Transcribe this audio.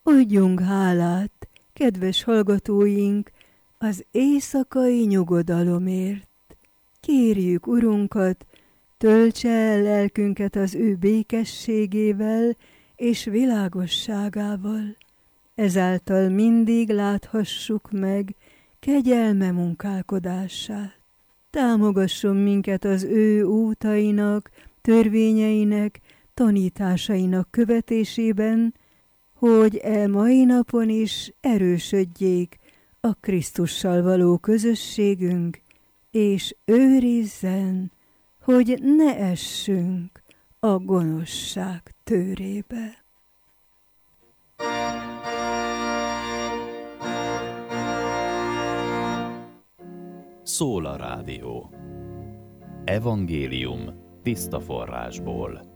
Adjunk hálát, kedves hallgatóink, az éjszakai nyugodalomért. Kérjük Urunkat, töltse el lelkünket az ő békességével és világosságával. Ezáltal mindig láthassuk meg kegyelme munkálkodását. Támogasson minket az ő útainak, törvényeinek, tanításainak követésében, hogy mai napon is erősödjék a Krisztussal való közösségünk, és őrizzen, hogy ne essünk a gonoszság tőrébe. Szól a rádió. Evangélium tiszta forrásból.